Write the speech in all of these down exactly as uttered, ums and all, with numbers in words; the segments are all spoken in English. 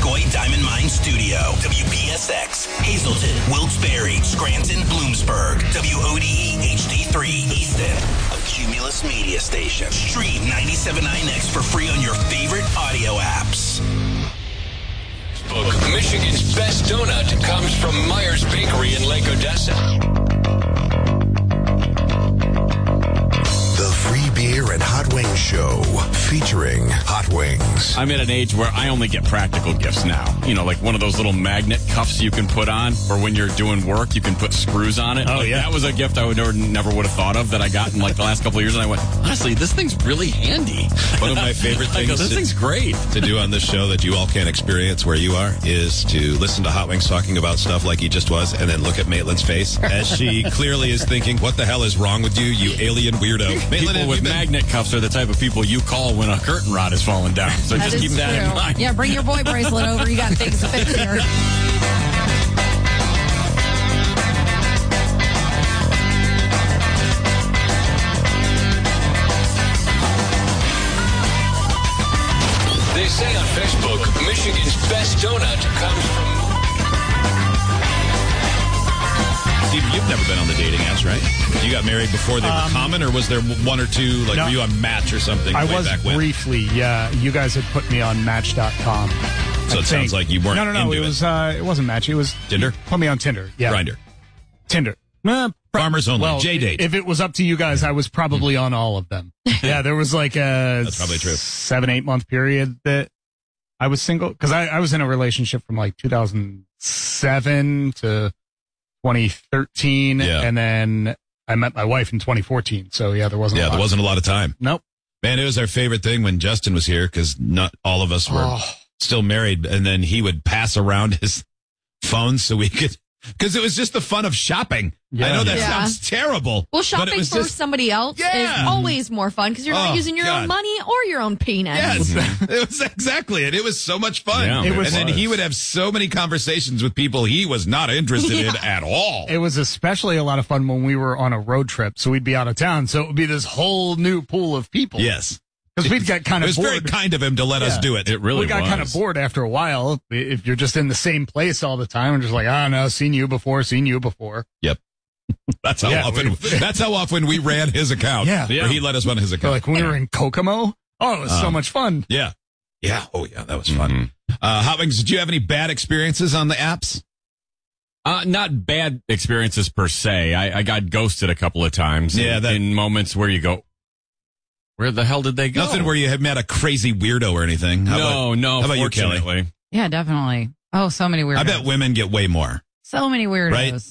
Iroquois Diamond Mine Studio. W P S X, Hazleton, Wilkes-Barre, Scranton, Bloomsburg. W O D E H D three, Easton. A Cumulus media station. Stream ninety-seven point nine X for free on your favorite audio apps. Michigan's best donut comes from Myers Bakery in Lake Odessa. The Free Beer and Hot Wings Show, featuring Hot Wings. I'm at an age where I only get practical gifts now. You know, like one of those little magnet cuffs you can put on, or when you're doing work, you can put screws on it. Oh, like, yeah. That was a gift I would never, never would have thought of that I got in like the last couple of years, and I went, honestly, this thing's really handy. One of my favorite I things go, this to, thing's great. to do on this show that you all can't experience where you are is to listen to Hot Wings talking about stuff like he just was, and then look at Maitland's face as she clearly is thinking, what the hell is wrong with you, you alien weirdo? Maitland, People with been- magnet cuffs are the type of people you call when a curtain rod is falling down. So That just is keep that in true. mind. Yeah, bring your boy bracelet over. You got things to fix here. They say on Facebook, Michigan's best donut comes from... Steve, you've never been on the dating apps, right? You got married before they were Um, common, or was there one or two, like no. were you on Match or something I way was back when? briefly, yeah. You guys had put me on Match dot com. So it sounds like you weren't No, no, no. into It it. was. Uh, it wasn't Match. It was Tinder? Put me on Tinder. Yeah, Grindr. Tinder. Uh, pro- Farmers only. Well, J-Date. If it was up to you guys, I was probably on all of them. Yeah, there was like a That's probably true. seven, eight month period that I was single because I, I was in a relationship from like two thousand seven to twenty thirteen, Yeah. and then I met my wife in twenty fourteen. So yeah, there wasn't. Yeah, a lot. there wasn't a lot of time. Nope. Man, it was our favorite thing when Justin was here because not all of us were Oh. still married, and then he would pass around his phone so we could, because it was just the fun of shopping. Yeah. I know that Yeah. sounds terrible. Well, but it shopping was for just, somebody else Yeah. is always more fun because you're not Oh, using your God. own money or your own penis. Yes, it was exactly it. It was so much fun. Yeah, It was- and then he would have so many conversations with people he was not interested in at all. It was especially a lot of fun when we were on a road trip. So we'd be out of town. So it would be this whole new pool of people. Yes. Because we'd get kind It of was bored. very kind of him to let us Yeah. do it. It really we got was. kind of bored after a while. If you're just in the same place all the time and just like, I don't know, seen you before, seen you before. Yep. That's how Yeah, often. we- that's how often we ran his account. Yeah. Or he let us run his So account. like when we were in Kokomo, oh, it was so Um, much fun. Yeah. Yeah. Oh, yeah. That was fun. Uh, Hot Wings, did you have any bad experiences on the apps? Uh, not bad experiences per se. I, I got ghosted a couple of times. Yeah, in, that- in moments where you go, where the hell did they go? Nothing where you have met a crazy weirdo or anything. How no, about, no. How about you, Kelly? fortunately. Yeah, definitely. Oh, so many weirdos. I bet women get way more. So many weirdos. Right?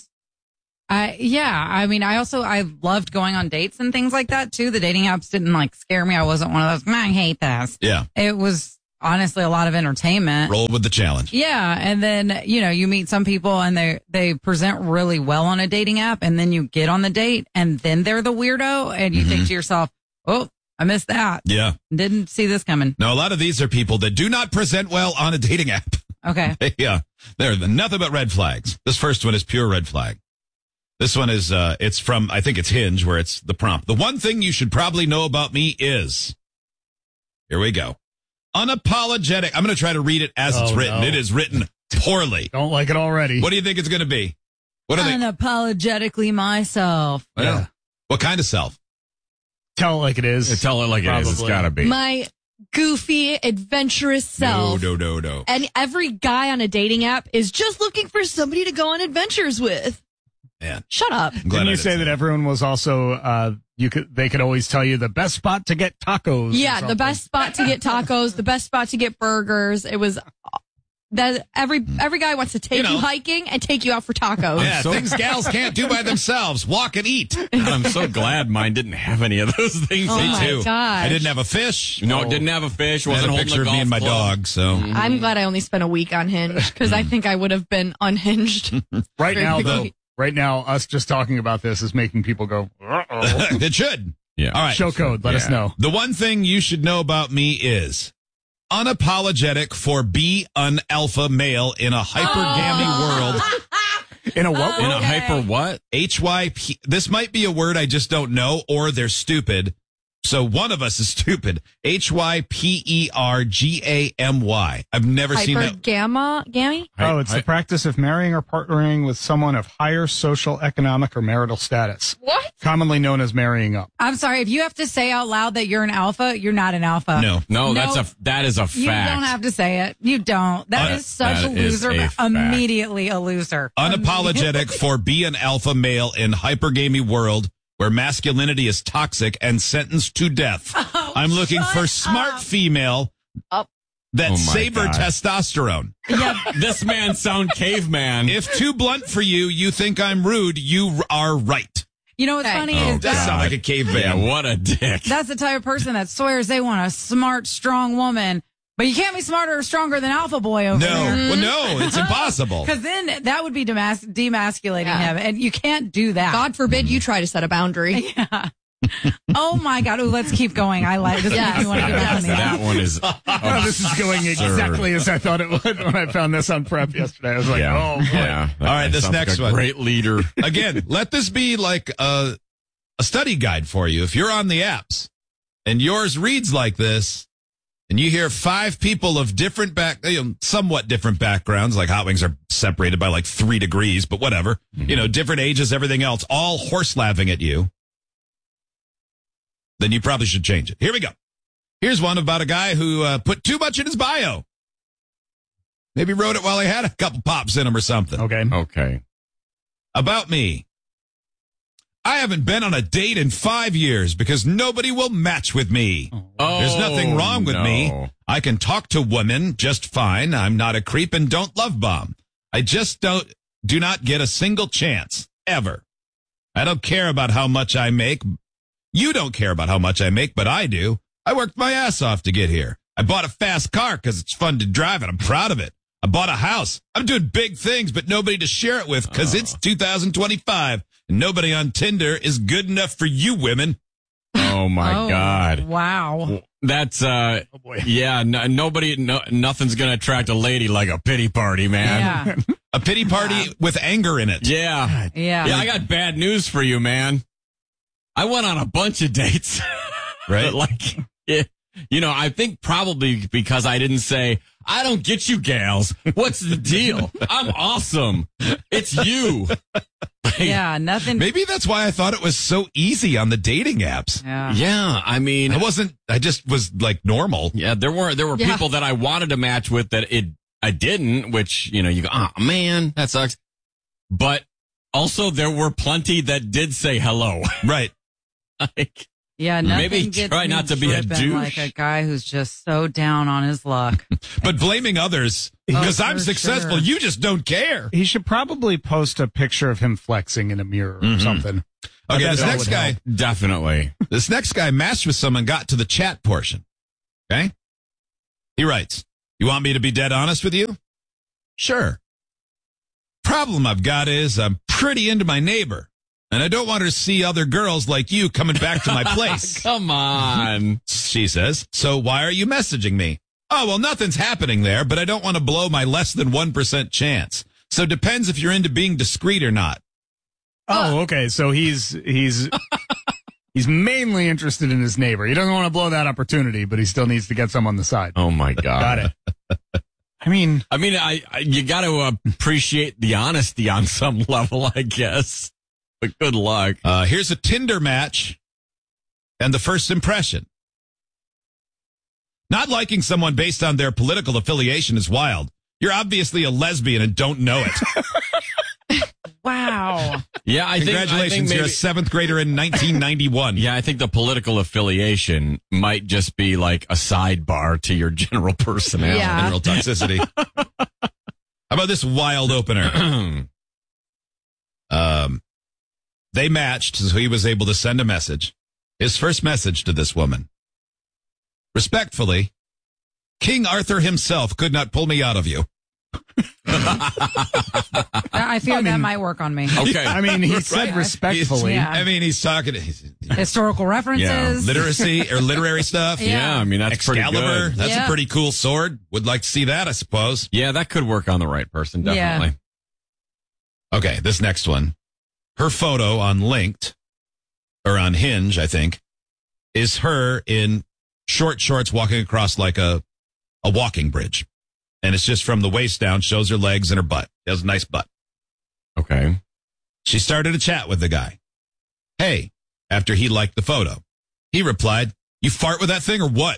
I yeah, I mean, I also I loved going on dates and things like that too. The dating apps didn't like scare me. I wasn't one of those. I hate this. Yeah. It was honestly a lot of entertainment. Roll with the challenge. Yeah, and then you know you meet some people and they they present really well on a dating app, and then you get on the date and then they're the weirdo, and you Mm-hmm. think to yourself, oh, I missed that. Yeah. Didn't see this coming. No, a lot of these are people that do not present well on a dating app. Okay. Yeah. They're the- nothing but red flags. This first one is pure red flag. This one is, uh, it's from, I think it's Hinge, where it's the prompt. The one thing you should probably know about me is, here we go. Unapologetic. I'm going to try to read it as it's Oh, written. no. It is written poorly. Don't like it already. What do you think it's going to be? What are they? Unapologetically myself. Well, what kind of self? Tell it like it is. Tell it like it is. It's Probably. gotta be. My goofy, adventurous self. No, no, no, no. And every guy on a dating app is just looking for somebody to go on adventures with. Man. Shut up. I'm glad Didn't I you didn't say that everyone was also, uh, you could, they could always tell you the best spot to get tacos? or Yeah, the something? best spot to get tacos, the best spot to get burgers. It was that every every guy wants to take You you, know. hiking and take you out for tacos. Yeah, so- things gals can't do by themselves. Walk and eat. I'm so glad mine didn't have any of those things. Oh Me my too. gosh. I didn't have a fish. No, it didn't have a fish. I had Wasn't a holding picture a of me and my golf club. dog, so. I'm glad I only spent a week on Hinge because I think I would have been unhinged. Right now, Very though, quickly. right now, us just talking about this is making people go, uh-oh. It should. Yeah. All right. Show code, let us Yeah. know. The one thing you should know about me is unapologetic for be an alpha male in a hypergamy world. In a what? In a Okay. hyper what? H Y P. This might be a word I just don't know, or they're stupid. So one of us is stupid. H Y P E R G A M Y. I've never seen that. Hypergamma, gammy? Oh, it's I- the practice of marrying or partnering with someone of higher social, economic, or marital status. What? Commonly known as marrying up. I'm sorry, if you have to say out loud that you're an alpha, you're not an alpha. No. No, No. that's a that is a fact. You don't have to say it. You don't. That Uh, is such that a is loser. a fact. Immediately a loser. Unapologetic for be an alpha male in hypergamy world where masculinity is toxic and sentenced to death. Oh, I'm looking for smart female Oh. that Oh my savor God. testosterone. Yeah. This man sound caveman. If too blunt for you, you think I'm rude, you are right. You know what's Okay. funny Oh, is That that sound like a caveman. yeah, what a dick. that's the type of person that swears they want a smart, strong woman, but you can't be smarter or stronger than Alpha Boy over No, there. well, no, it's impossible. Because then that would be demas- demasculating Yeah. him, and you can't do that. God forbid you try to set a boundary. Yeah. Oh my God! Ooh, let's keep going. I like this. Yes. Makes me want to get back on the That one is. Oh, this is going exactly as I thought it would when I found this on prep yesterday. I was like, yeah, oh, boy. yeah. That All right, guy this sounds like next a one. Great leader. Again, let this be like a, a study guide for you. If you're on the apps and yours reads like this, and you hear five people of different back, you know, somewhat different backgrounds, like Hot Wings are separated by like three degrees, but whatever, you know, different ages, everything else, all horse laughing at you, then you probably should change it. Here we go. Here's one about a guy who uh, put too much in his bio. Maybe wrote it while he had a couple pops in him or something. Okay. Okay. About me. I haven't been on a date in five years because nobody will match with me. Oh, There's nothing wrong with no. me. I can talk to women just fine. I'm not a creep and don't love bomb. I just don't, do not get a single chance, ever. I don't care about how much I make. You don't care about how much I make, but I do. I worked my ass off to get here. I bought a fast car because it's fun to drive and I'm proud of it. I bought a house. I'm doing big things, but nobody to share it with because it's two thousand twenty-five and nobody on Tinder is good enough for you women. Oh my Oh, God. Wow. That's uh. Oh, boy. Yeah. No, nobody. No, nothing's gonna attract a lady like a pity party, man. Yeah. A pity party with anger in it. Yeah. Yeah. Yeah. I got bad news for you, man. I went on a bunch of dates. Right? But like, yeah, you know, I think probably because I didn't say, I don't get you gals. What's the deal? I'm awesome. It's you. Yeah. Nothing. Maybe that's why I thought it was so easy on the dating apps. Yeah. Yeah. I mean, I wasn't, I just was like normal. yeah, there were, there were Yeah. people that I wanted to match with that it, I didn't, which, you know, you go, oh man, that sucks. But also there were plenty that did say hello. Right. Like, Yeah. Nothing Maybe gets try me not to be a dripping douche. like a guy who's just so down on his luck. But blaming others because Oh, I'm for successful, sure. you just don't care. He should probably post a picture of him flexing in a mirror or something. I Okay, bet this that next would guy, help. definitely. this next guy matched with someone, got to the chat portion. Okay. He writes, you want me to be dead honest with you? Sure. Problem I've got is I'm pretty into my neighbor and I don't want her to see other girls like you coming back to my place. Come on. She says, so why are you messaging me? Oh, well, nothing's happening there, but I don't want to blow my less than one percent chance. So depends if you're into being discreet or not. Oh, okay. So he's he's he's mainly interested in his neighbor. He doesn't want to blow that opportunity, but he still needs to get some on the side. Oh my God. Got it. I mean, I mean, I, I you got to appreciate the honesty on some level, I guess. But good luck. Uh, here's a Tinder match and the first impression. Not liking someone based on their political affiliation is wild. You're obviously a lesbian and don't know it. Wow. Yeah, I think. I Congratulations, think you're maybe, a seventh grader in nineteen ninety-one. yeah, I think the political affiliation might just be like a sidebar to your general personality. Yeah. General toxicity. How about this wild opener? um, they matched, so he was able to send a message. His first message to this woman. Respectfully, King Arthur himself could not pull me out of you. I feel that might work on me. Okay. I mean, he Right. said respectfully. Yeah. I mean, he's talking he's, Historical references. literacy or literary stuff. yeah, I mean that's pretty Excalibur. good. That's Yeah. a pretty cool sword. Would like to see that, I suppose. Yeah, that could work on the right person. Yeah. Definitely. Okay, this next one. Her photo on Linked, or on Hinge, I think, is her in short shorts walking across like a, a walking bridge. And it's just from the waist down, shows her legs and her butt. She has a nice butt. Okay. She started a chat with the guy. Hey, after he liked the photo. He replied, you fart with that thing or what?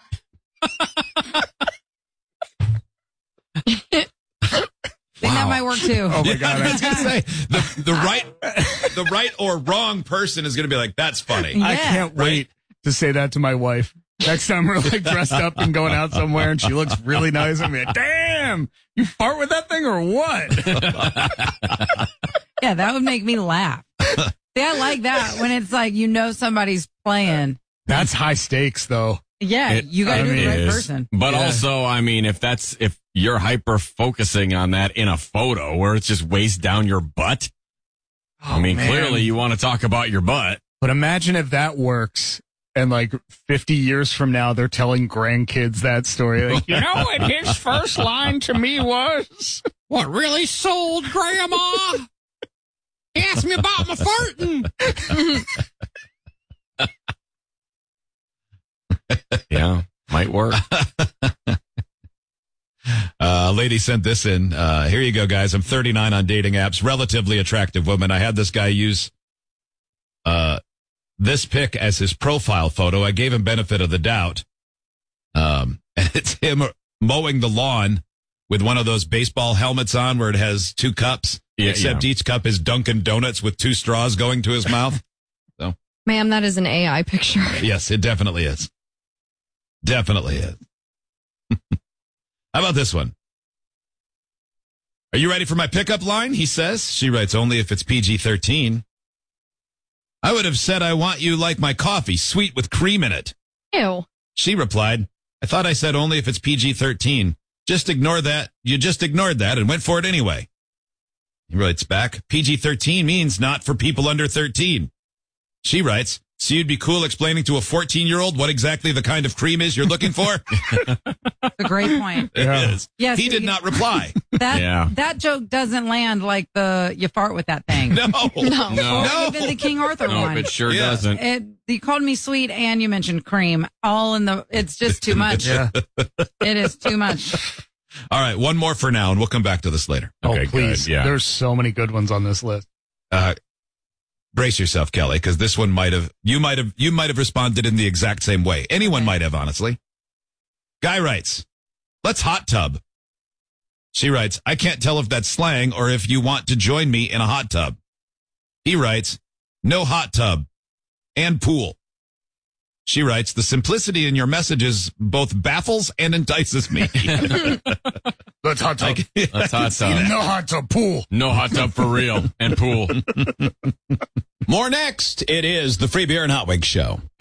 I think that might work too. Oh my Yeah, God. I was going to say, the, the right the right or wrong person is going to be like, that's funny. I Yeah. can't wait to say that to my wife. Next time we're like dressed up and going out somewhere and she looks really nice. I'm like, damn, you fart with that thing or what? Yeah, that would make me laugh. See, I like that when it's like, you know, somebody's playing. That's high stakes though. Yeah, It- you got to I do mean, the right Is. person. But Yeah. also, I mean, if that's if you're hyper focusing on that in a photo where it's just waist down your butt, I mean, Oh, man. clearly you want to talk about your butt. But imagine if that works and like fifty years from now, they're telling grandkids that story. Like, you know what his first line to me was? What really sold, Grandma? He asked me about my farting. Yeah, might work. Uh, a lady sent this in. Uh, here you go, guys. I'm thirty-nine on dating apps. Relatively attractive woman. I had this guy use uh, this pic as his profile photo. I gave him benefit of the doubt. Um, and it's him mowing the lawn with one of those baseball helmets on where it has two cups, Yeah, except yeah. each cup is Dunkin' Donuts with two straws going to his mouth. Ma'am, that is an A I picture. Yes, it definitely is. Definitely is. How about this one? Are you ready for my pickup line? He says. She writes, only if it's P G thirteen. I would have said I want you like my coffee, sweet with cream in it. Ew. She replied, I thought I said only if it's P G thirteen. Just ignore that. You just ignored that and went for it anyway. He writes back, P G thirteen means not for people under thirteen. She writes, so you'd be cool explaining to a fourteen-year-old what exactly the kind of cream is you're looking for? A great point. It Yeah. is. Yes, he you did get- not reply. That Yeah. that joke doesn't land like the you fart with that thing. No. No. Or No. even the King Arthur No, one. it sure Yeah. doesn't. It, you called me sweet and you mentioned cream. All in the. It's just too much. Yeah. It is too much. All right, one more for now, and we'll come back to this later. Oh, Okay, please. good, yeah. There's so many good ones on this list. Uh, brace yourself, Kelly, because this one might have you might have you might have responded in the exact same way. Anyone might have, honestly. Guy writes, "Let's hot tub." She writes, "I can't tell if that's slang or if you want to join me in a hot tub." He writes, "No hot tub and pool." She writes, "The simplicity in your messages both baffles and entices me." Let's hot tub. That's hot tub. No hot tub pool. No hot tub for real and pool. More next. It is the Free Beer and Hot Wings Show.